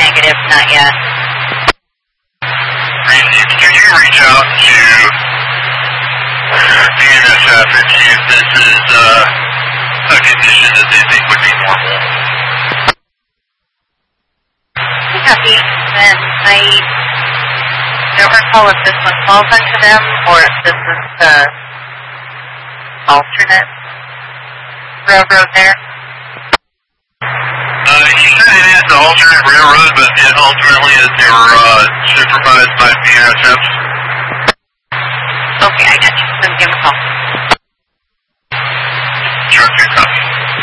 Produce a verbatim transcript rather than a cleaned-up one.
Negative, not yet. Randy, can you reach out to the N S F and see if this is uh, a condition that they think would be normal? Copy. Then I don't recall if this one falls under them or if this is the alternate railroad there. Uh, he said it is the alternate railroad, but it ultimately is they were uh, supervised by the N S F. Okay, I got you. Then give a call.